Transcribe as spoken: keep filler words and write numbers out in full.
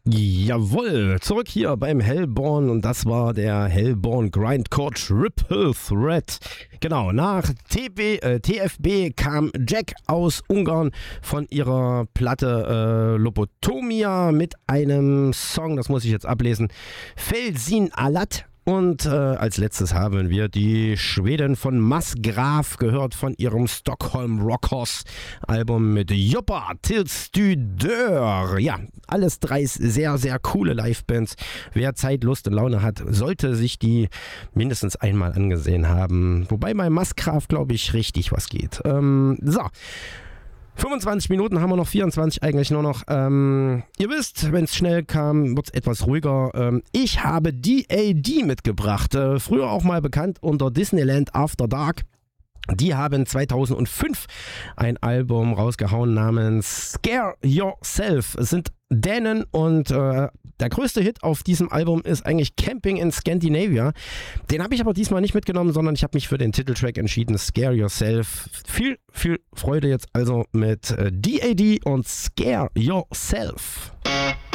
Jawohl, zurück hier beim Hellborn und das war der Hellborn Grindcore Triple Threat. Genau, nach T B, äh, T F B kam Jack aus Ungarn von ihrer Platte äh, Lobotomia mit einem Song, das muss ich jetzt ablesen, Felsin Alat. Und äh, als letztes haben wir die Schweden von Masgraf gehört von ihrem Stockholm Rockers Album mit Joppa Tills du dör. Ja, alles drei sehr, sehr coole Livebands. Wer Zeit, Lust und Laune hat, sollte sich die mindestens einmal angesehen haben. Wobei bei Masgraf, glaube ich, richtig was geht. Ähm, so. fünfundzwanzig Minuten haben wir noch, vierundzwanzig eigentlich nur noch. Ähm, ihr wisst, wenn es schnell kam, wird es etwas ruhiger. Ähm, ich habe D A D mitgebracht, äh, früher auch mal bekannt unter Disneyland After Dark. Die haben zweitausendfünf ein Album rausgehauen namens Scare Yourself. Es sind Dänen und äh, der größte Hit auf diesem Album ist eigentlich Camping in Scandinavia. Den habe ich aber diesmal nicht mitgenommen, sondern ich habe mich für den Titeltrack entschieden, Scare Yourself. Viel, viel Freude jetzt also mit äh, D A D und Scare Yourself.